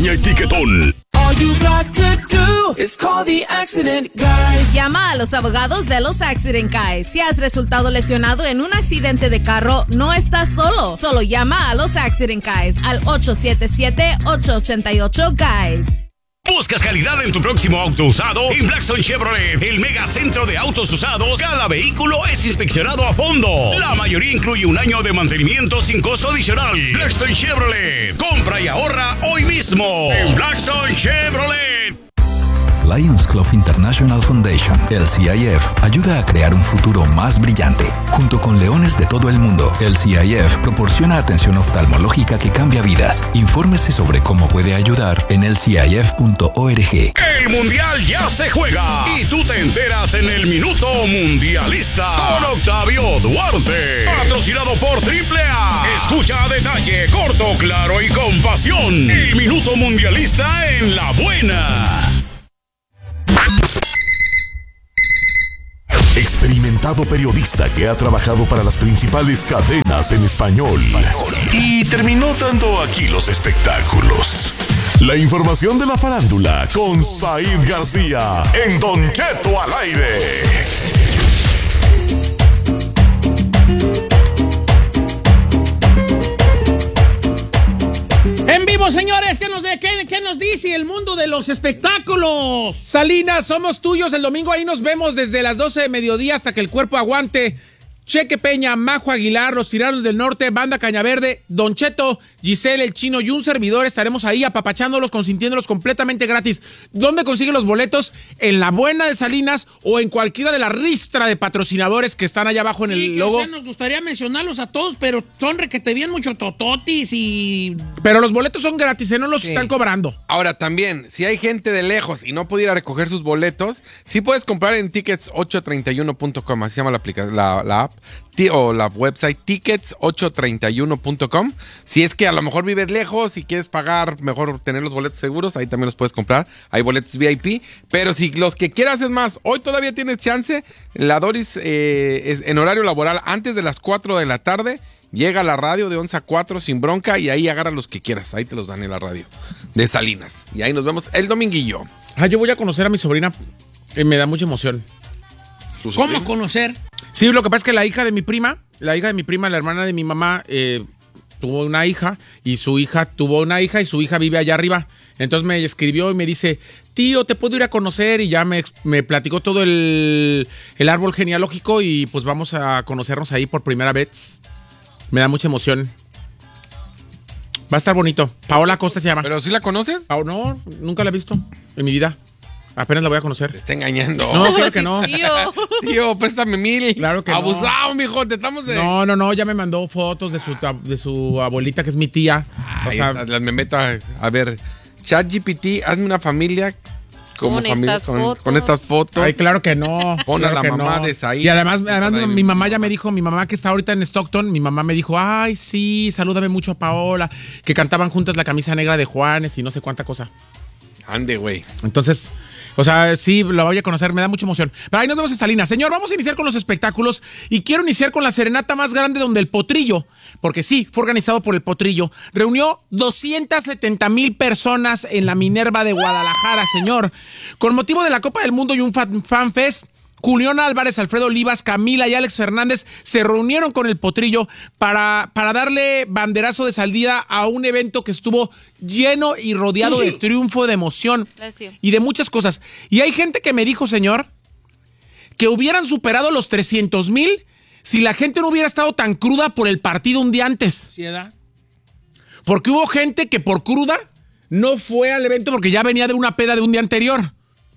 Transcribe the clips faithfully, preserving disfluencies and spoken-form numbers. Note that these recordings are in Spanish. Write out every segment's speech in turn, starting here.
Piña y Tiquetón. All you got to do is call the Accident Guys. Llama a los abogados de los Accident Guys. Si has resultado lesionado en un accidente de carro, no estás solo. Solo llama a los Accident Guys al ocho siete siete, ocho ocho ocho, Guys. ¿Buscas calidad en tu próximo auto usado? En Blackstone Chevrolet, el mega centro de autos usados, cada vehículo es inspeccionado a fondo. La mayoría incluye un año de mantenimiento sin costo adicional. Blackstone Chevrolet, compra y ahorra hoy mismo en Blackstone Chevrolet. Lions Club International Foundation, L C I F, ayuda a crear un futuro más brillante. Junto con leones de todo el mundo, L C I F proporciona atención oftalmológica que cambia vidas. Infórmese sobre cómo puede ayudar en L C I F punto org. El Mundial ya se juega y tú te enteras en el Minuto Mundialista con Octavio Duarte. Patrocinado por Triple A. Escucha a detalle, corto, claro y con pasión. El Minuto Mundialista en La Buena. Experimentado periodista que ha trabajado para las principales cadenas en español y terminó dando aquí los espectáculos. La información de la farándula con Said García en Don Cheto al aire. En vivo, señores, ¿qué nos, de, qué, ¿qué nos dice el mundo de los espectáculos? Salinas, somos tuyos. El domingo ahí nos vemos desde las doce de mediodía hasta que el cuerpo aguante. Cheque Peña, Majo Aguilar, Los Tiranos del Norte, Banda Cañaverde, Don Cheto, Giselle, El Chino y un servidor estaremos ahí apapachándolos, consintiéndolos completamente gratis. ¿Dónde consigue los boletos? En La Buena de Salinas o en cualquiera de la ristra de patrocinadores que están allá abajo en sí, el que, logo. O sea, nos gustaría mencionarlos a todos, pero son requete bien mucho tototis y... Pero los boletos son gratis, ¿eh? No los sí. están cobrando. Ahora también, si hay gente de lejos y no puede ir a recoger sus boletos, sí puedes comprar en tickets ocho treinta y uno punto com, así se llama la, aplica- la, la app. O la website tickets ocho treinta y uno punto com. Si es que a lo mejor vives lejos y quieres pagar, mejor tener los boletos seguros, ahí también los puedes comprar. Hay boletos V I P. Pero si los que quieras es más, hoy todavía tienes chance. La Doris eh, es en horario laboral antes de las cuatro de la tarde. Llega a la radio de once a cuatro sin bronca y ahí agarra los que quieras. Ahí te los dan en la radio de Salinas. Y ahí nos vemos el dominguillo. Ah, yo voy a conocer a mi sobrina. Eh, me da mucha emoción. ¿Cómo conocer? Sí, lo que pasa es que la hija de mi prima, la hija de mi prima, la hermana de mi mamá, eh, tuvo una hija y su hija tuvo una hija y su hija vive allá arriba. Entonces me escribió y me dice, tío, ¿te puedo ir a conocer? Y ya me, me platicó todo el, el árbol genealógico y pues vamos a conocernos ahí por primera vez. Me da mucha emoción. Va a estar bonito. Paola Costa se llama. ¿Pero sí la conoces? Pa- no, nunca la he visto en mi vida. Apenas la voy a conocer. Te está engañando. No, creo que no. Tío. Tío, préstame mil. Claro que Abusado, no. mijo, te estamos de... No, no, no, ya me mandó fotos de su, de su abuelita, que es mi tía. Ay, o sea, las me meto a, a ver, ChatGPT, hazme una familia como Con familia estas con, fotos. con estas fotos. ay, claro que no. Pon claro a la que mamá no. de Said. Y además, además Para mi, de- mi mamá ya me dijo, mi mamá que está ahorita en Stockton, mi mamá me dijo, ay, sí, salúdame mucho a Paola, que cantaban juntas La Camisa Negra de Juanes y no sé cuánta cosa. Ande, güey. Entonces, o sea, sí, la voy a conocer, me da mucha emoción. Pero ahí nos vemos en Salinas. Señor, vamos a iniciar con los espectáculos y quiero iniciar con la serenata más grande donde el Potrillo, porque sí, fue organizado por el Potrillo, reunió doscientas setenta mil personas en la Minerva de Guadalajara, señor. Con motivo de la Copa del Mundo y un fan, fan fest, Julián Álvarez, Alfredo Olivas, Camila y Alex Fernández se reunieron con el Potrillo para, para darle banderazo de salida a un evento que estuvo lleno y rodeado de triunfo, de emoción Gracias. y de muchas cosas. Y hay gente que me dijo, señor, que hubieran superado los trescientos mil si la gente no hubiera estado tan cruda por el partido un día antes. ¿Sí, edad? Porque hubo gente que por cruda no fue al evento porque ya venía de una peda de un día anterior.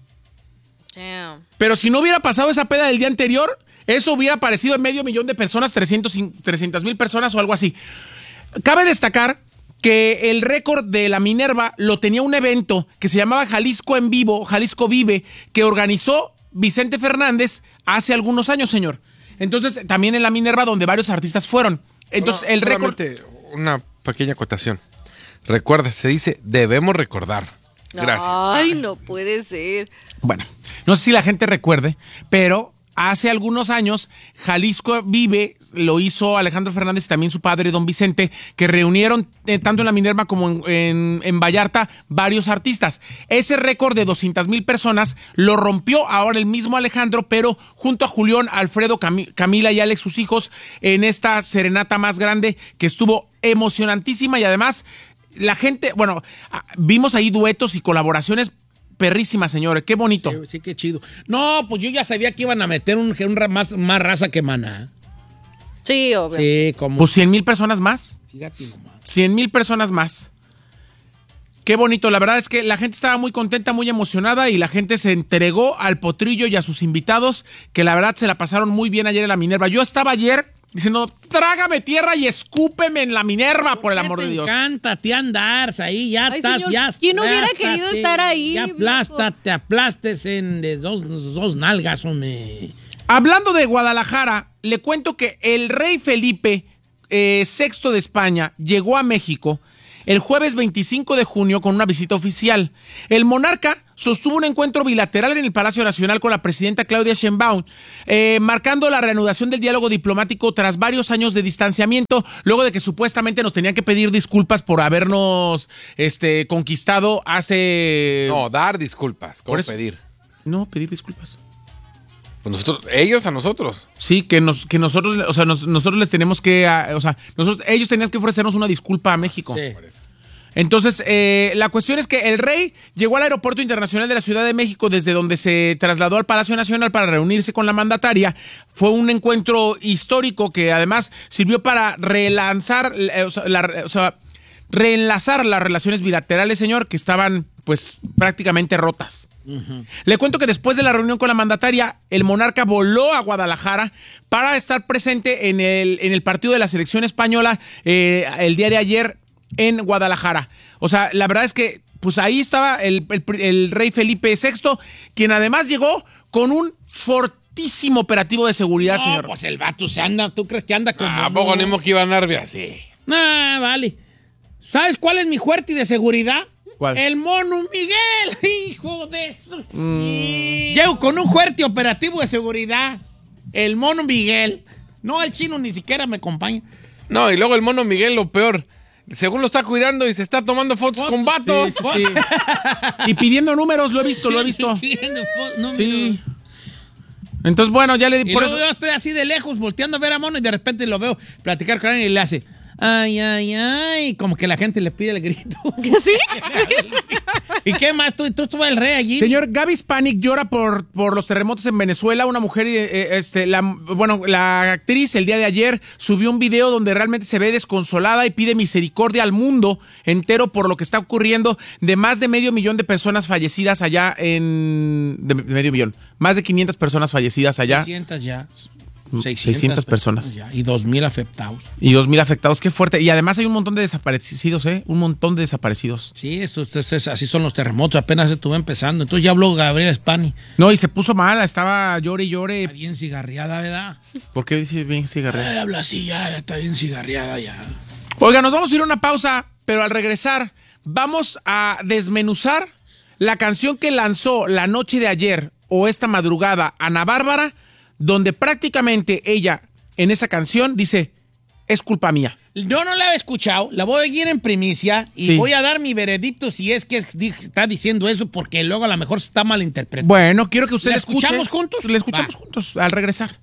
Damn. Pero si no hubiera pasado esa peda del día anterior, eso hubiera aparecido en medio millón de personas, trescientas mil personas o algo así. Cabe destacar que el récord de la Minerva lo tenía un evento que se llamaba Jalisco en Vivo, Jalisco Vive, que organizó Vicente Fernández hace algunos años, señor. Entonces, también en la Minerva, donde varios artistas fueron. Entonces, No, el récord... solamente una pequeña acotación. Recuerda, se dice, debemos recordar. Gracias. Ay, no puede ser. Bueno, no sé si la gente recuerde, pero hace algunos años, Jalisco Vive, lo hizo Alejandro Fernández y también su padre, don Vicente, que reunieron eh, tanto en la Minerva como en, en, en Vallarta varios artistas. Ese récord de doscientas mil personas lo rompió ahora el mismo Alejandro, pero junto a Julián, Alfredo, Cam- Camila y Alex, sus hijos, en esta serenata más grande que estuvo emocionantísima y además la gente, bueno, vimos ahí duetos y colaboraciones perrísima, señores. Qué bonito. Sí, sí, qué chido. No, pues yo ya sabía que iban a meter un, un ra- más, más raza que Maná. Sí, obvio. Sí, como. Pues cien mil personas más. Fíjate nomás. cien mil personas más. Qué bonito. La verdad es que la gente estaba muy contenta, muy emocionada y la gente se entregó al Potrillo y a sus invitados, que la verdad se la pasaron muy bien ayer en la Minerva. Yo estaba ayer diciendo, trágame tierra y escúpeme en la Minerva, por el amor de Dios. Te encanta, te andars ahí, ya Ay, estás, señor, ya. ¿quién hubiera aplástate, querido estar ahí, Ya viejo? aplástate, aplastes en de dos, dos nalgas, hombre. Hablando de Guadalajara, le cuento que el rey Felipe eh, sexto de España llegó a México el jueves veinticinco de junio con una visita oficial. El monarca sostuvo un encuentro bilateral en el Palacio Nacional con la presidenta Claudia Sheinbaum, eh, marcando la reanudación del diálogo diplomático tras varios años de distanciamiento, luego de que supuestamente nos tenían que pedir disculpas por habernos este, conquistado hace... No, dar disculpas, ¿cómo Por eso- pedir? No, pedir disculpas. Pues nosotros, ellos a nosotros. Sí, que nos, que nosotros, o sea, nos- nosotros les tenemos que, ah, o sea, nosotros, ellos tenían que ofrecernos una disculpa a México. Sí. Entonces, eh, la cuestión es que el rey llegó al Aeropuerto Internacional de la Ciudad de México, desde donde se trasladó al Palacio Nacional para reunirse con la mandataria. Fue un encuentro histórico que además sirvió para relanzar, eh, o sea, la- o sea, reenlazar las relaciones bilaterales, señor, que estaban pues prácticamente rotas. Uh-huh. Le cuento que después de la reunión con la mandataria, el monarca voló a Guadalajara para estar presente en el, en el partido de la selección española eh, el día de ayer en Guadalajara. O sea, la verdad es que pues ahí estaba el, el, el rey Felipe sexto, quien además llegó con un fortísimo operativo de seguridad, No, señor. pues el vato se anda, ¿tú crees que anda como... ¿A poco ni modo que iba a andar así? Ah, vale. ¿Sabes cuál es mi fuerte de seguridad? ¿Cuál? El mono Miguel, hijo de eso. Mm. Llego con un fuerte operativo de seguridad. El mono Miguel. No, el chino ni siquiera me acompaña. No, y luego el mono Miguel, lo peor. Según lo está cuidando y se está tomando fotos con vatos. Sí, sí. Y pidiendo números, lo he visto, lo he visto. No, Sí. Entonces, bueno, ya le di Y por luego eso. yo estoy así de lejos, volteando a ver a mono y de repente lo veo platicar con alguien y le hace... Ay, ay, ay, como que la gente le pide el grito. ¿Sí? ¿Y qué más? ¿Tú, tú estuvo el rey allí? Señor, Gaby Spanik llora por, por los terremotos en Venezuela. Una mujer, eh, este, la, bueno, la actriz el día de ayer subió un video donde realmente se ve desconsolada y pide misericordia al mundo entero por lo que está ocurriendo de más de medio millón de personas fallecidas allá en... De medio millón. Más de quinientas personas fallecidas allá. seiscientas ya. seiscientas personas. Ya, y dos mil afectados. Y dos mil afectados. Qué fuerte. Y además hay un montón de desaparecidos, ¿eh? Un montón de desaparecidos. Sí, esto, esto- esto es- así son los terremotos. Apenas estuvo empezando. Entonces ya habló Gabriel Spani. No, y se puso mala. Estaba llore y llore. Está bien cigarriada, ¿verdad? ¿Por qué dice bien cigarrillo? Ay, habla así ya, ya está bien cigarriada ya. Oiga, nos vamos a ir a una pausa, pero al regresar vamos a desmenuzar la canción que lanzó la noche de ayer o esta madrugada Ana Bárbara, donde prácticamente ella en esa canción dice, es culpa mía. Yo no la he escuchado, la voy a ir en primicia y Sí. voy a dar mi veredicto si es que es- di- está diciendo eso, porque luego a lo mejor se está malinterpretando. Bueno, quiero que usted ¿La la escuche. escuchamos juntos? La escuchamos Va. juntos al regresar.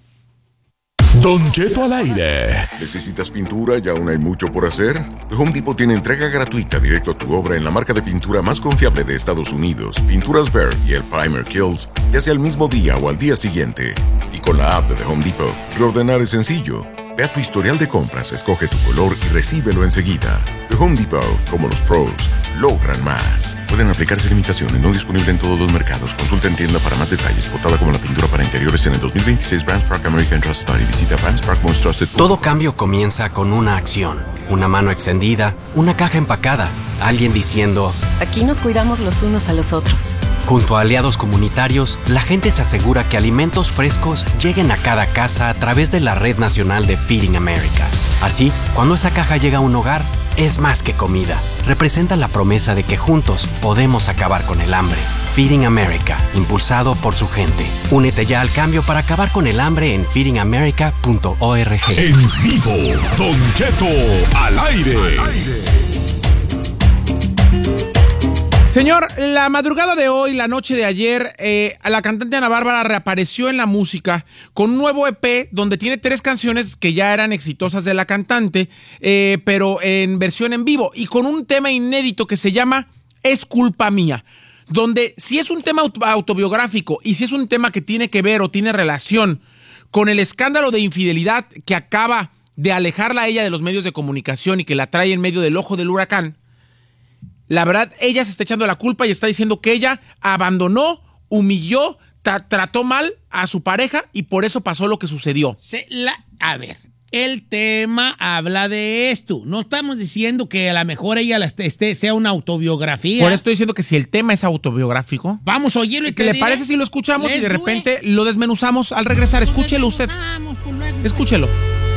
Don Cheto al aire. ¿Necesitas pintura y aún hay mucho por hacer? The Home Depot tiene entrega gratuita directo a tu obra en la marca de pintura más confiable de Estados Unidos, Pinturas Behr y el Primer Kills, ya sea el mismo día o al día siguiente. Y con la app de The Home Depot, reordenar es sencillo. Ve a tu historial de compras, escoge tu color y recíbelo enseguida. The Home Depot, como los pros, logran más. Pueden aplicarse limitaciones, no disponible en todos los mercados. Consulta en tienda para más detalles. Votada como la pintura para interiores en el dos mil veintiséis Brands Park American Trust Study. Visita Brands Park Most Trusted. Todo cambio comienza con una acción. Una mano extendida, una caja empacada, alguien diciendo... Aquí nos cuidamos los unos a los otros. Junto a aliados comunitarios, la gente se asegura que alimentos frescos lleguen a cada casa a través de la Red Nacional de Feeding America. Así, cuando esa caja llega a un hogar, es más que comida. Representa la promesa de que juntos podemos acabar con el hambre. Feeding America, impulsado por su gente. Únete ya al cambio para acabar con el hambre en feeding america punto org. En vivo, Don Cheto al aire. Señor, la madrugada de hoy, la noche de ayer, eh, la cantante Ana Bárbara reapareció en la música con un nuevo E P donde tiene tres canciones que ya eran exitosas de la cantante, eh, pero en versión en vivo y con un tema inédito que se llama Es Culpa Mía, donde si es un tema autobiográfico y si es un tema que tiene que ver o tiene relación con el escándalo de infidelidad que acaba de alejarla a ella de los medios de comunicación y que la trae en medio del ojo del huracán, la verdad, ella se está echando la culpa y está diciendo que ella abandonó, humilló, tra- trató mal a su pareja y por eso pasó lo que sucedió. Se la, a ver, el tema habla de esto. No estamos diciendo que a lo mejor ella la este, este, sea una autobiografía. Por eso estoy diciendo que si el tema es autobiográfico, vamos a oírlo. ¿Y ¿qué le parece si lo escuchamos y de repente lo desmenuzamos al regresar? Escúchelo usted. Escúchelo.